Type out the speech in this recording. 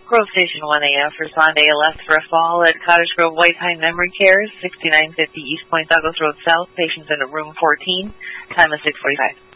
Grove Station 1AF, respond to ALS for a fall at Cottage Grove White Pine Memory Care, 6950 East Point Douglas Road South, patients in room 14, time is 6:45.